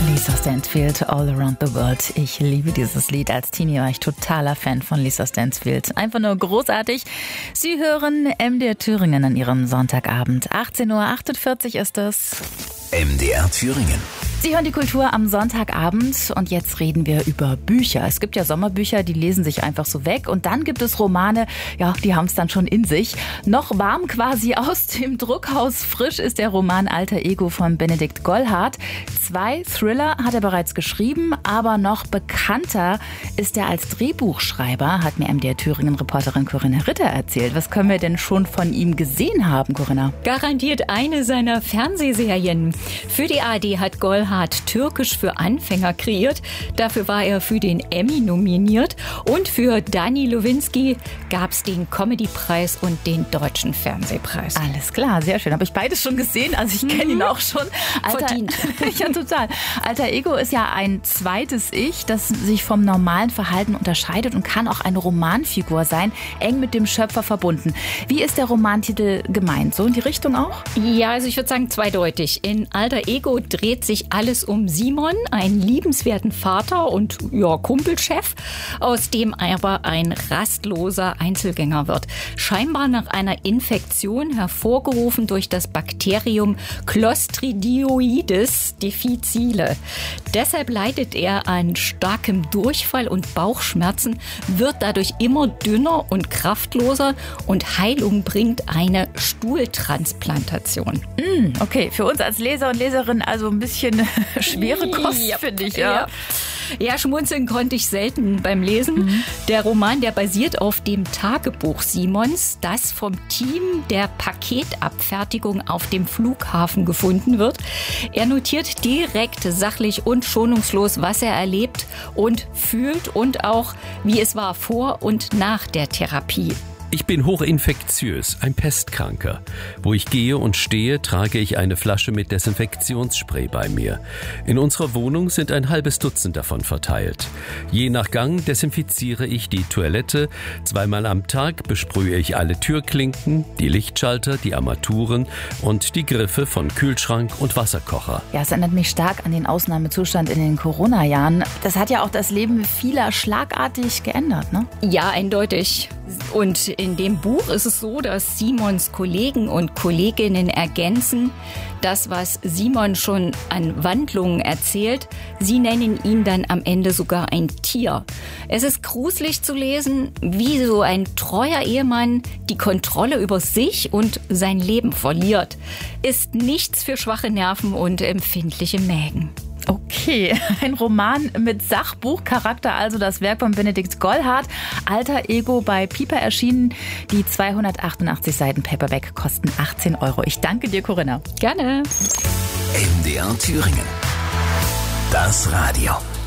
Lisa Stansfield, All Around the World. Ich liebe dieses Lied. Als Teenie war ich totaler Fan von Lisa Stansfield. Einfach nur großartig. Sie hören MDR Thüringen an Ihrem Sonntagabend. 18:48 Uhr ist es. MDR Thüringen. Sie hören die Kultur am Sonntagabend und jetzt reden wir über Bücher. Es gibt ja Sommerbücher, die lesen sich einfach so weg und dann gibt es Romane, ja, die haben es dann schon in sich. Noch warm quasi aus dem Druckhaus frisch ist der Roman Alter Ego von Benedikt Gollhardt. 2 Thriller hat er bereits geschrieben, aber noch bekannter ist er als Drehbuchschreiber, hat mir MDR Thüringen-Reporterin Corinna Ritter erzählt. Was können wir denn schon von ihm gesehen haben, Corinna? Garantiert eine seiner Fernsehserien. Für die ARD hat Gollhardt Türkisch für Anfänger kreiert. Dafür war er für den Emmy nominiert. Und für Dani Lowinski gab es den Comedypreis und den Deutschen Fernsehpreis. Alles klar, sehr schön. Habe ich beides schon gesehen? Also ich kenne ihn auch schon. Verdient. Ja, total. Alter Ego ist ja ein zweites Ich, das sich vom normalen Verhalten unterscheidet und kann auch eine Romanfigur sein, eng mit dem Schöpfer verbunden. Wie ist der Romantitel gemeint? So in die Richtung auch? Ja, also ich würde sagen zweideutig. In Alter Ego dreht sich alles um Simon, einen liebenswerten Vater und Kumpelchef, aus dem aber ein rastloser Einzelgänger wird. Scheinbar nach einer Infektion, hervorgerufen durch das Bakterium Clostridioides difficile. Deshalb leidet er an starkem Durchfall und Bauchschmerzen, wird dadurch immer dünner und kraftloser und Heilung bringt eine Stuhltransplantation. Okay, für uns als Leser und Leserin also ein bisschen schwere Kost, finde ich. Ja, schmunzeln konnte ich selten beim Lesen. Der Roman, der basiert auf dem Tagebuch Simons, das vom Team der Paketabfertigung auf dem Flughafen gefunden wird. Er notiert direkt, sachlich und schonungslos, was er erlebt und fühlt und auch, wie es war vor und nach der Therapie. Ich bin hochinfektiös, ein Pestkranker. Wo ich gehe und stehe, trage ich eine Flasche mit Desinfektionsspray bei mir. In unserer Wohnung sind ein halbes Dutzend davon verteilt. Je nach Gang desinfiziere ich die Toilette. 2-mal am Tag besprühe ich alle Türklinken, die Lichtschalter, die Armaturen und die Griffe von Kühlschrank und Wasserkocher. Ja, es erinnert mich stark an den Ausnahmezustand in den Corona-Jahren. Das hat ja auch das Leben vieler schlagartig geändert, ne? Ja, eindeutig. Und in dem Buch ist es so, dass Simons Kollegen und Kolleginnen ergänzen, das, was Simon schon an Wandlungen erzählt, sie nennen ihn dann am Ende sogar ein Tier. Es ist gruselig zu lesen, wie so ein treuer Ehemann die Kontrolle über sich und sein Leben verliert. Ist nichts für schwache Nerven und empfindliche Mägen. Okay, ein Roman mit Sachbuchcharakter, also das Werk von Benedikt Gollhardt. Alter Ego bei Piper erschienen. Die 288 Seiten Paperback kosten 18 €. Ich danke dir, Corinna. Gerne. MDR Thüringen. Das Radio.